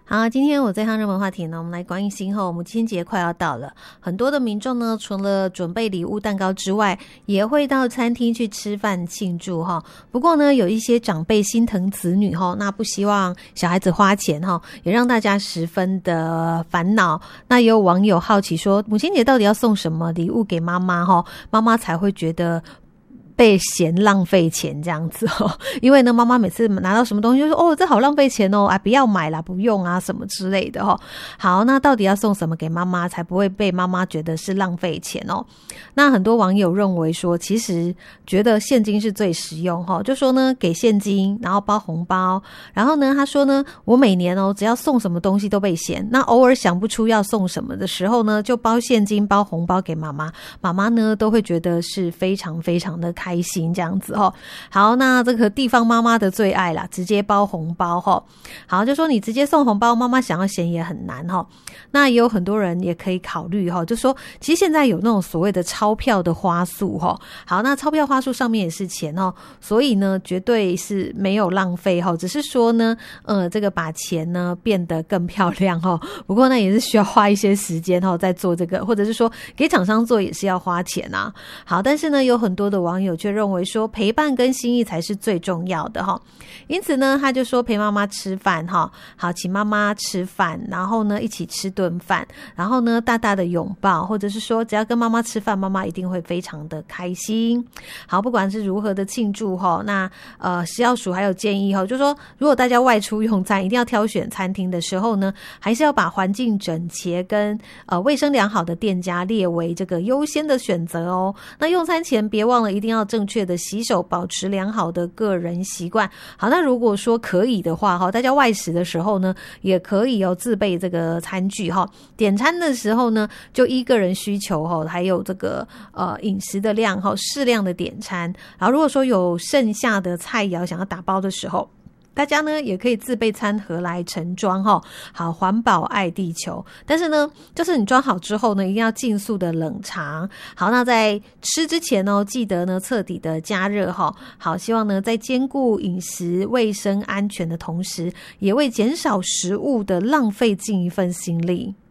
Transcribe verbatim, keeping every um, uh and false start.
好，今天我这项热门话题呢，我们来关心后母亲节快要到了，很多的民众呢，除了准备礼物蛋糕之外，也会到餐厅去吃饭庆祝哈。不过呢，有一些长辈心疼子女哈，那不希望小孩子花钱哈，也让大家十分的烦恼。那也有网友好奇说，母亲节到底要送什么礼物给妈妈哈，妈妈才会觉得被嫌浪费钱这样子哦，因为呢，妈妈每次拿到什么东西就说哦，这好浪费钱哦，啊，不要买啦，不用啊，什么之类的哦。好，那到底要送什么给妈妈才不会被妈妈觉得是浪费钱哦？那很多网友认为说，其实觉得现金是最实用哈，就说呢，给现金，然后包红包，然后呢，他说呢，我每年哦，只要送什么东西都被嫌，那偶尔想不出要送什么的时候呢，就包现金、包红包给妈妈，妈妈呢都会觉得是非常非常的开心这样子齁。好，那这个地方妈妈的最爱啦，直接包红包齁。好，就说你直接送红包，妈妈想要嫌也很难齁。那也有很多人也可以考虑齁，就说其实现在有那种所谓的钞票的花束齁。好，那钞票花束上面也是钱齁，所以呢绝对是没有浪费齁，只是说呢呃这个把钱呢变得更漂亮齁。不过呢也是需要花一些时间齁在做这个，或者是说给厂商做也是要花钱啊。好，但是呢有很多的网友却认为说陪伴跟心意才是最重要的齁。因此呢他就说陪妈妈吃饭齁，好，请妈妈吃饭，然后呢一起吃顿饭，然后呢大大的拥抱，或者是说只要跟妈妈吃饭，妈妈一定会非常的开心。好，不管是如何的庆祝齁，那呃食药署还有建议齁，就是说如果大家外出用餐一定要挑选餐厅的时候呢，还是要把环境整洁跟呃卫生良好的店家列为这个优先的选择哦。那用餐前别忘了一定要正确的洗手，保持良好的个人习惯。好，那如果说可以的话齁，大家外食的时候呢也可以哦自备这个餐具齁，点餐的时候呢就依个人需求齁，还有这个呃饮食的量齁，适量的点餐。然后如果说有剩下的菜肴想要打包的时候，大家呢也可以自备餐盒来盛装齁。好，环保爱地球。但是呢就是你装好之后呢一定要尽速的冷藏。好，那在吃之前呢记得呢彻底的加热齁。好，希望呢在兼顾饮食卫生安全的同时，也为减少食物的浪费尽一份心力。